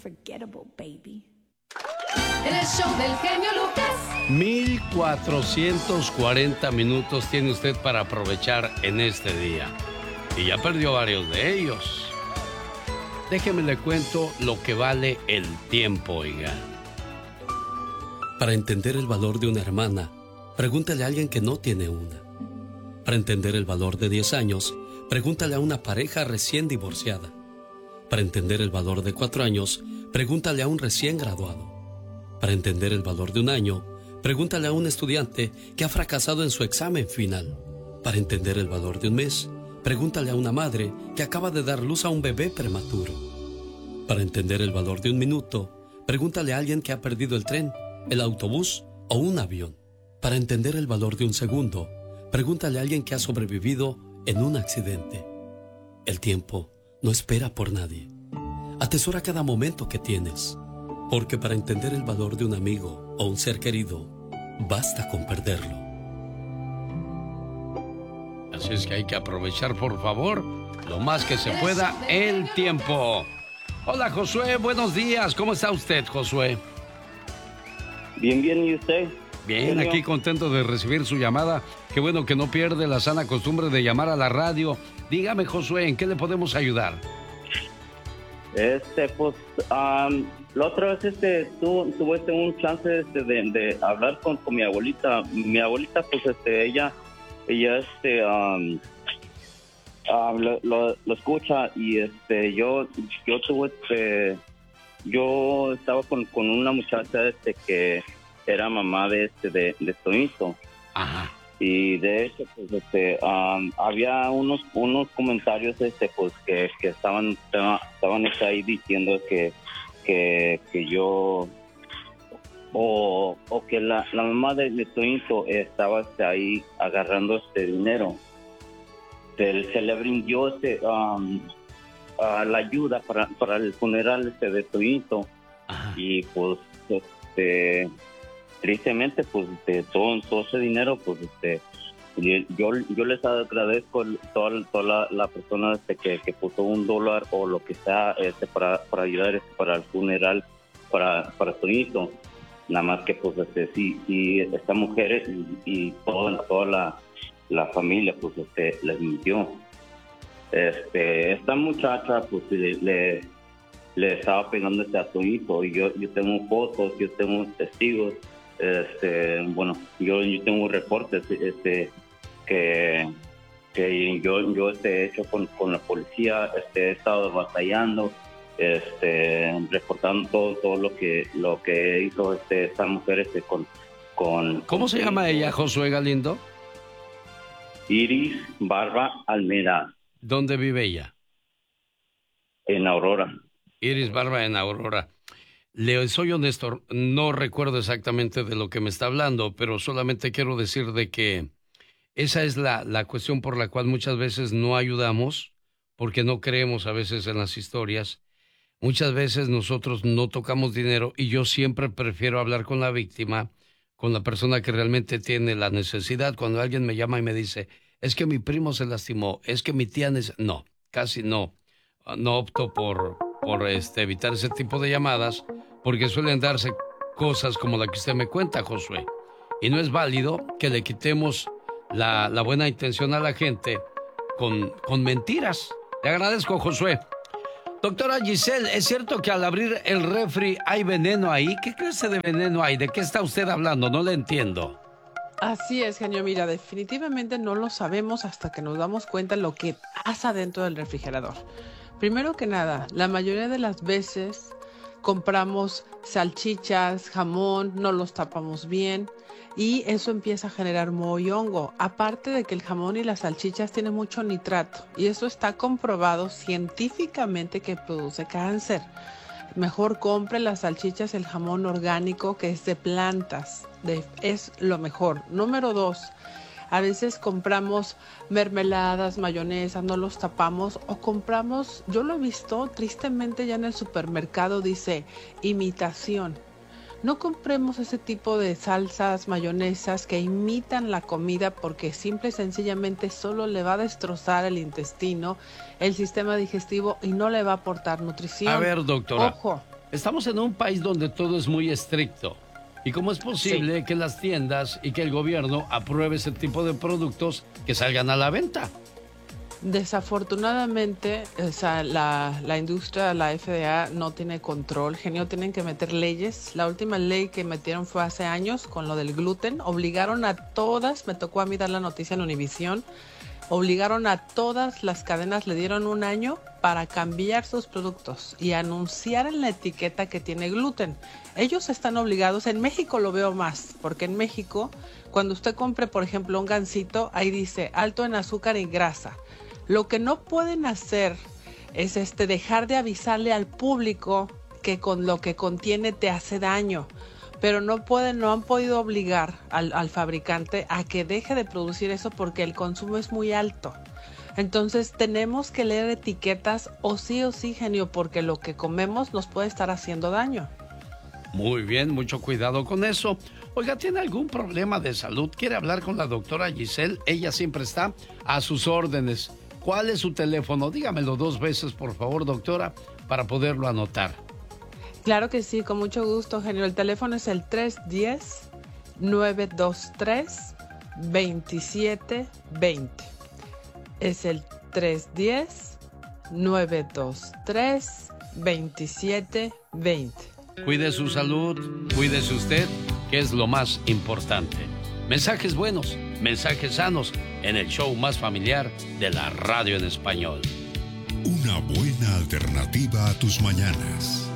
unforgettable, baby. En el show del genio Lucas. 1440 minutos tiene usted para aprovechar en este día. Y ya perdió varios de ellos. Déjeme le cuento lo que vale el tiempo, oiga. Para entender el valor de una hermana, pregúntale a alguien que no tiene una. Para entender el valor de 10 años, pregúntale a una pareja recién divorciada. Para entender el valor de 4 años, pregúntale a un recién graduado. Para entender el valor de un año, pregúntale a un estudiante que ha fracasado en su examen final. Para entender el valor de un mes, pregúntale a una madre que acaba de dar luz a un bebé prematuro. Para entender el valor de un minuto, pregúntale a alguien que ha perdido el tren, el autobús o un avión. Para entender el valor de un segundo, pregúntale a alguien que ha sobrevivido en un accidente. El tiempo no espera por nadie. Atesora cada momento que tienes. Porque para entender el valor de un amigo o un ser querido, basta con perderlo. Así es que hay que aprovechar, por favor, lo más que se pueda, el tiempo. Hola, Josué, buenos días. ¿Cómo está usted, Josué? Bien, ¿y usted? Bien, aquí contento de recibir su llamada. Qué bueno que no pierde la sana costumbre de llamar a la radio. Dígame, Josué, ¿en qué le podemos ayudar? Pues, la otra vez, tuve un chance de hablar con mi abuelita. Mi abuelita, pues, ella lo escucha y yo estaba con una muchacha que era mamá de Toñito. Ajá. Y de hecho, pues, había unos comentarios, pues, que estaban ahí diciendo que yo o que la mamá de Toñito estaba ahí agarrando dinero. Se le brindó la ayuda para el funeral de Toñito. Ajá. Y pues tristemente, pues, todo ese dinero, pues, yo les agradezco toda la persona que puso $1 o lo que sea para ayudar para el funeral para Toñito. Nada más que, pues, sí, esta mujer y toda la familia, pues, les mintió. Esta muchacha, pues, le estaba pegando a Toñito, y yo tengo fotos, yo tengo testigos. Bueno, yo tengo reportes que yo he hecho con la policía. He estado batallando, reportando todo lo que hizo esta mujer con ¿Cómo se llama ella, Josué Galindo? Iris Barba Almeida. ¿Dónde vive ella? En Aurora. Iris Barba en Aurora. Le soy honesto, no recuerdo exactamente de lo que me está hablando, pero solamente quiero decir de que esa es la cuestión por la cual muchas veces no ayudamos, porque no creemos a veces en las historias. Muchas veces nosotros no tocamos dinero y yo siempre prefiero hablar con la víctima, con la persona que realmente tiene la necesidad. Cuando alguien me llama y me dice, es que mi primo se lastimó, es que mi tía... No, casi no. No opto por evitar ese tipo de llamadas, porque suelen darse cosas como la que usted me cuenta, Josué. Y no es válido que le quitemos la buena intención a la gente con mentiras. Le agradezco, Josué. Doctora Giselle, ¿es cierto que al abrir el refri hay veneno ahí? ¿Qué clase de veneno hay? ¿De qué está usted hablando? No le entiendo. Así es, genio. Mira, definitivamente no lo sabemos hasta que nos damos cuenta de lo que pasa dentro del refrigerador. Primero que nada, la mayoría de las veces compramos salchichas, jamón, no los tapamos bien y eso empieza a generar moho y hongo. Aparte de que el jamón y las salchichas tienen mucho nitrato y eso está comprobado científicamente que produce cáncer. Mejor compre las salchichas, el jamón orgánico que es de plantas, es lo mejor. Número 2. A veces compramos mermeladas, mayonesas, no los tapamos o compramos, yo lo he visto tristemente ya en el supermercado, dice imitación. No compremos ese tipo de salsas, mayonesas que imitan la comida porque simple y sencillamente solo le va a destrozar el intestino, el sistema digestivo y no le va a aportar nutrición. A ver, doctora. Ojo. Estamos en un país donde todo es muy estricto. ¿Y cómo es posible que las tiendas y que el gobierno apruebe ese tipo de productos que salgan a la venta? Desafortunadamente, o sea, la industria, la FDA no tiene control. Genio, tienen que meter leyes. La última ley que metieron fue hace años con lo del gluten. Obligaron a todas, me tocó a mí dar la noticia en Univisión, obligaron a todas las cadenas, le dieron 1 año para cambiar sus productos y anunciar en la etiqueta que tiene gluten. Ellos están obligados, en México lo veo más, porque en México, cuando usted compre, por ejemplo, un gansito, ahí dice alto en azúcar y grasa. Lo que no pueden hacer es dejar de avisarle al público que con lo que contiene te hace daño. Pero no han podido obligar al fabricante a que deje de producir eso porque el consumo es muy alto. Entonces tenemos que leer etiquetas o sí, genio, porque lo que comemos nos puede estar haciendo daño. Muy bien, mucho cuidado con eso. Oiga, ¿tiene algún problema de salud? ¿Quiere hablar con la doctora Giselle? Ella siempre está a sus órdenes. ¿Cuál es su teléfono? Dígamelo 2 veces, por favor, doctora, para poderlo anotar. Claro que sí, con mucho gusto, genio. El teléfono es el 310-923-2720. Es el 310-923-2720. Cuide su salud, cuídese usted, que es lo más importante. Mensajes buenos, mensajes sanos en el show más familiar de la radio en español. Una buena alternativa a tus mañanas.